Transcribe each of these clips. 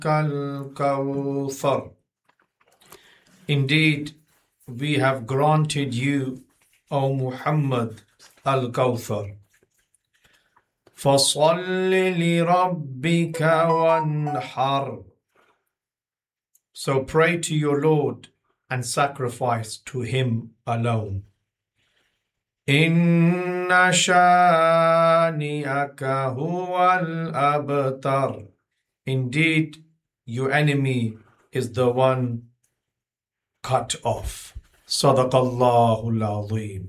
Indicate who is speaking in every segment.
Speaker 1: الكوثر. Indeed, we have granted you, O Muhammad, al-Kawthar. فَصَلِّ لِرَبِّكَ وَانْحَرْ. So pray to your Lord and sacrifice to Him alone. إِنَّ شَانِئَكَ هُوَ الْأَبْتَرُ. Indeed, your enemy is the one cut off. صدق الله العظيم.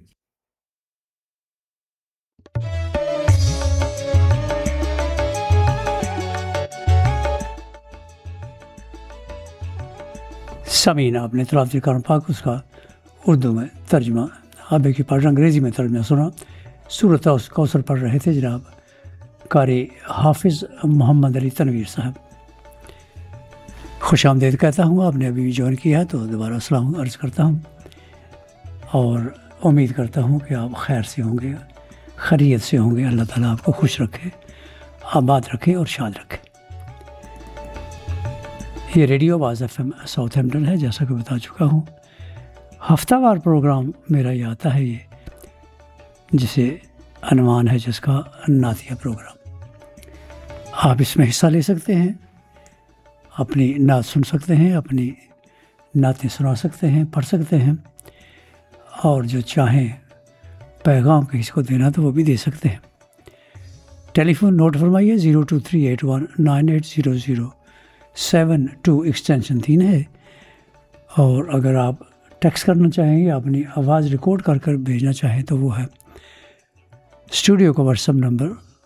Speaker 2: سامعین، آپ نے تلاوت قرآن پاک اس کا اردو میں ترجمہ، آپ کی پڑھ انگریزی میں ترجمہ سنا۔ سورۃ کوثر پڑھ رہے تھے جناب قاری حافظ محمد علی تنویر صاحب۔ خوش آمدید کہتا ہوں، آپ نے ابھی بھی جوائن کیا ہے تو دوبارہ السلام عرض کرتا ہوں، اور امید کرتا ہوں کہ آپ خیر سے ہوں گے، خیریت سے ہوں گے۔ اللہ تعالیٰ آپ کو خوش رکھے، آباد رکھے اور شاد رکھے۔ یہ ریڈیو آواز FM ساؤتھ ہیمپٹن ہے، جیسا کہ بتا چکا ہوں۔ ہفتہ وار پروگرام میرا یہ آتا ہے، یہ جسے عنوان ہے جس کا نعتیہ پروگرام۔ آپ اس میں حصہ لے سکتے ہیں، اپنی نعت سن سکتے ہیں، اپنی نعتیں سنا سکتے ہیں، پڑھ سکتے ہیں، اور جو چاہیں پیغام کسی کو دینا تو وہ بھی دے سکتے ہیں۔ ٹیلی فون نوٹ فرمائیے 0238198007 ایکسٹینشن 3 ہے، اور اگر آپ ٹیکسٹ کرنا چاہیں یا اپنی آواز ریکارڈ کر کر بھیجنا چاہیں تو وہ ہے اسٹوڈیو کا واٹس ایپ نمبر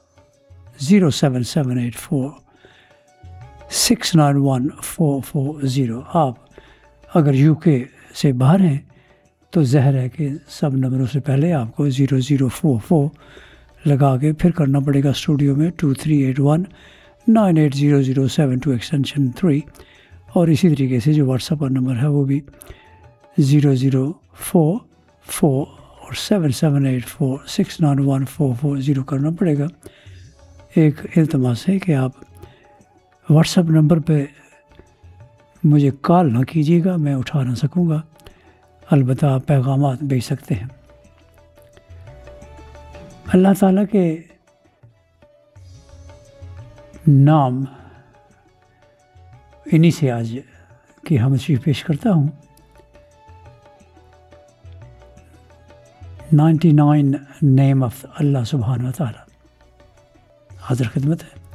Speaker 2: 07784691440۔ آپ اگر UK سے باہر ہیں تو ظاہر ہے کہ سب نمبروں سے پہلے آپ کو 0044 لگا کے پھر کرنا پڑے گا اسٹوڈیو میں 2381980072 ایکسٹینشن 3، اور اسی طریقے سے جو واٹس ایپ کا نمبر ہے وہ بھی 004 اور 7784691440 کرنا پڑے گا۔ ایک التماس ہے کہ آپ واٹس ایپ نمبر پہ مجھے کال نہ کیجیے گا، میں اٹھا نہ سکوں گا، البتہ آپ پیغامات بھیج سکتے ہیں۔ اللہ تعالیٰ کے نام انہی سے آج کی ہمشی پیش کرتا ہوں۔ 99 نیم آف اللہ سبحانہ و تعالیٰ حاضر خدمت ہے۔